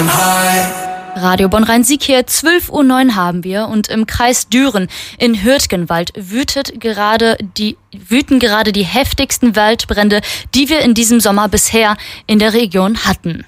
Radio Bonn-Rhein-Sieg hier, 12:09 Uhr haben wir und im Kreis Düren in Hürtgenwald wüten gerade die heftigsten Waldbrände, die wir in diesem Sommer bisher in der Region hatten.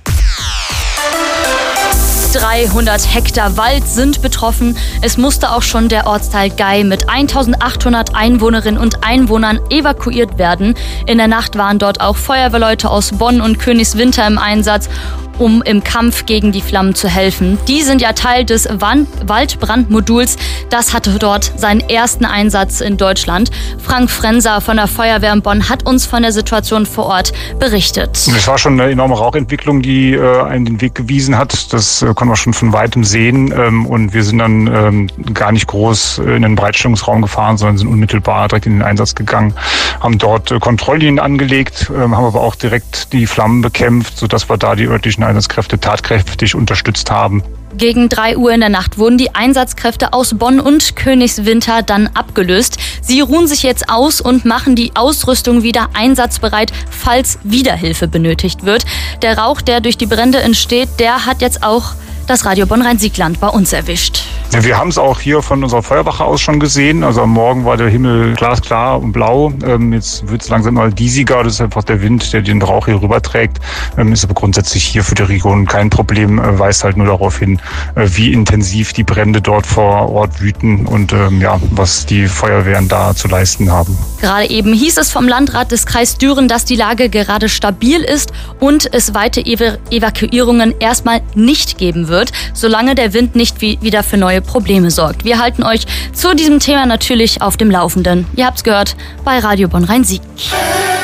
300 Hektar Wald sind betroffen. Es musste auch schon der Ortsteil Gey mit 1800 Einwohnerinnen und Einwohnern evakuiert werden. In der Nacht waren dort auch Feuerwehrleute aus Bonn und Königswinter im Einsatz, um im Kampf gegen die Flammen zu helfen. Die sind ja Teil des Waldbrandmoduls. Das hatte dort seinen ersten Einsatz in Deutschland. Frank Frenser von der Feuerwehr in Bonn hat uns von der Situation vor Ort berichtet. Es war schon eine enorme Rauchentwicklung, die einen den Weg gewiesen hat. Das konnten wir schon von weitem sehen. Und wir sind dann gar nicht groß in den Bereitstellungsraum gefahren, sondern sind unmittelbar direkt in den Einsatz gegangen, haben dort Kontrolllinien angelegt, haben aber auch direkt die Flammen bekämpft, sodass wir da die örtlichen Einsatzkräfte tatkräftig unterstützt haben. Gegen 3 Uhr in der Nacht wurden die Einsatzkräfte aus Bonn und Königswinter dann abgelöst. Sie ruhen sich jetzt aus und machen die Ausrüstung wieder einsatzbereit, falls wieder Hilfe benötigt wird. Der Rauch, der durch die Brände entsteht, der hat jetzt auch das Radio Bonn-Rhein-Sieg-Land bei uns erwischt. Ja, wir haben es auch hier von unserer Feuerwache aus schon gesehen. Also am Morgen war der Himmel glasklar und blau. Jetzt wird es langsam mal diesiger. Das ist einfach der Wind, der den Rauch hier rüberträgt. Ist aber grundsätzlich hier für die Region kein Problem. Weist halt nur darauf hin, wie intensiv die Brände dort vor Ort wüten und was die Feuerwehren da zu leisten haben. Gerade eben hieß es vom Landrat des Kreis Düren, dass die Lage gerade stabil ist und es weite Evakuierungen erstmal nicht geben wird, solange der Wind nicht wieder für neue Probleme sorgt. Wir halten euch zu diesem Thema natürlich auf dem Laufenden. Ihr habt's gehört bei Radio Bonn-Rhein-Sieg.